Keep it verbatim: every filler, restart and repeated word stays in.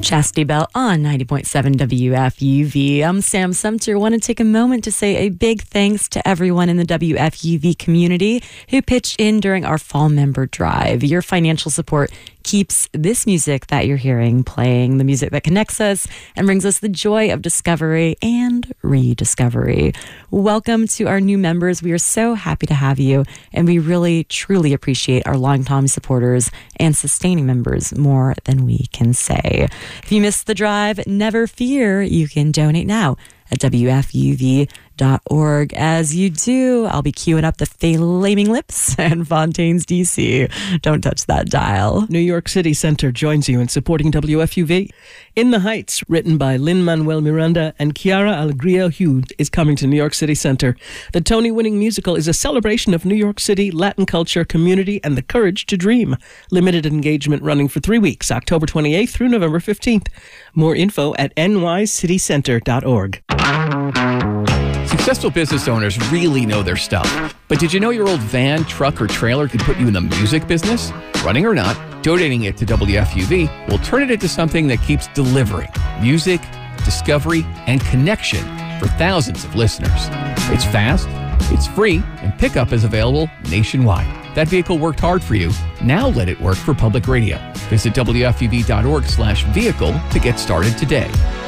Chastity Bell on ninety point seven W F U V. I'm Sam Sumter. I want to take a moment to say a big thanks to everyone in the W F U V community who pitched in during our fall member drive. Your financial support keeps this music that you're hearing playing, the music that connects us and brings us the joy of discovery and rediscovery. Welcome to our new members. We are so happy to have you, and we really, truly appreciate our longtime supporters and sustaining members more than we can say. If you missed the drive, never fear. You can donate now at W F U V dot org. As you do, I'll be queuing up the Flaming Lips and Fontaines D C. Don't touch that dial. New York City Center joins you in supporting W F U V. In the Heights, written by Lin-Manuel Miranda and Chiara Alegria Hughes, is coming to New York City Center. The Tony-winning musical is a celebration of New York City, Latin culture, community, and the courage to dream. Limited engagement running for three weeks, October twenty-eighth through November fifteenth. More info at N Y city center dot org. Successful business owners really know their stuff. But did you know your old van, truck, or trailer could put you in the music business? Running or not, donating it to W F U V will turn it into something that keeps delivering music, discovery, and connection for thousands of listeners. It's fast, it's free, and pickup is available nationwide. That vehicle worked hard for you. Now let it work for public radio. Visit W F U V dot org slash vehicle to get started today.